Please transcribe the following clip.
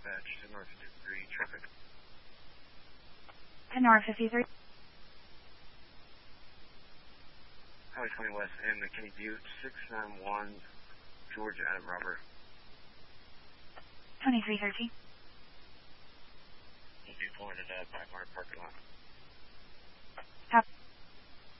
dispatch to North 53 traffic. To North 53. Highway 20 West and McKinney Butte, 691 George Adam Robert. 2313. We'll be pulling it up by our parking lot.